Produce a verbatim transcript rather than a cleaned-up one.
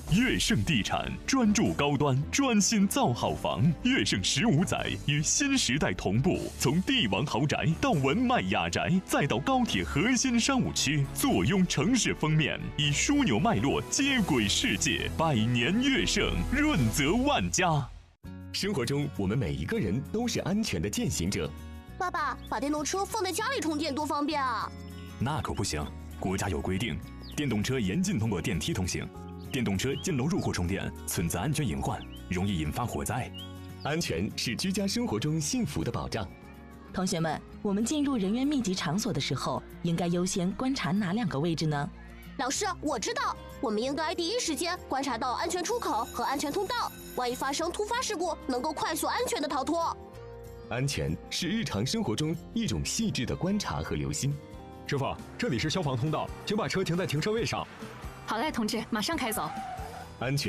悦盛地产专注高端，专心造好房。悦盛十五载与新时代同步，从帝王豪宅到文迈雅宅，再到高铁核心商务区，坐拥城市封面，以枢纽脉络接轨世界。百年悦盛，润泽万家。 生活中，我们每一个人都是安全的践行者。 爸爸，把电动车放在家里充电多方便啊！ 那可不行，国家有规定，电动车严禁通过电梯通行。电动车进楼入户充电存在安全隐患，容易引发火灾。 安全是居家生活中幸福的保障。 同学们，我们进入人员密集场所的时候，应该优先观察哪两个位置呢？ 老师，我知道，我们应该第一时间观察到安全出口和安全通道，万一发生突发事故，能够快速安全的逃脱。 安全是日常生活中一种细致的观察和留心。 师傅，这里是消防通道，请把车停在停车位上。 好嘞，同志，马上开走。 安全